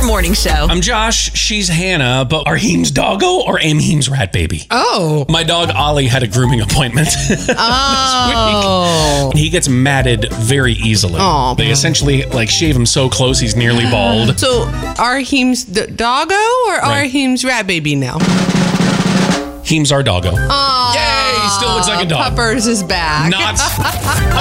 morning show. I'm Josh. She's Hannah. But are Heem's doggo or am Heem's rat baby? Oh. My dog Ollie had a grooming appointment Oh. this week. He gets matted very easily. Aw. They essentially shave him so close he's nearly bald. So are Heem's doggo or are Right. Heem's rat baby now? Heem's our doggo. Oh. Yay! He still looks like a dog. Puppers is back. Not